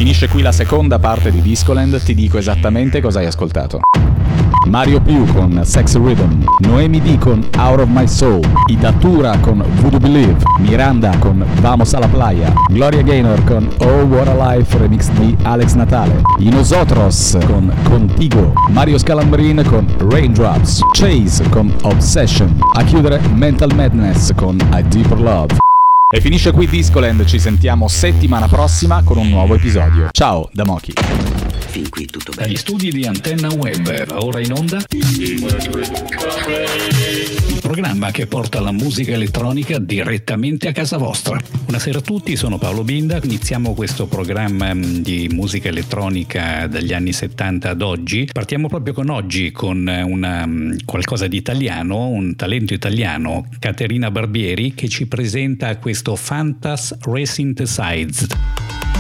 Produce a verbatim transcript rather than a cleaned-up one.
Finisce qui la seconda parte di Discoland, ti dico esattamente cosa hai ascoltato. Mario Più con Sex Rhythm, Noemi D con Out of My Soul, Idatura con Voodoo Believe, Miranda con Vamos a la Playa, Gloria Gaynor con Oh What a Life remix di Alex Natale, Inosotros con Contigo, Mario Scalambrin con Raindrops, Chase con Obsession, a chiudere Mental Madness con A Deeper Love. E finisce qui Discoland, ci sentiamo settimana prossima con un nuovo episodio. Ciao da Mochi. Fin qui tutto bene. Dagli studi di Antenna Web, ora in onda il programma che porta la musica elettronica direttamente a casa vostra. Buonasera a tutti, sono Paolo Binda. Iniziamo questo programma di musica elettronica dagli anni settanta ad oggi. Partiamo proprio con oggi, con una, qualcosa di italiano, un talento italiano, Caterina Barbieri, che ci presenta questo Fantas Resynthesized.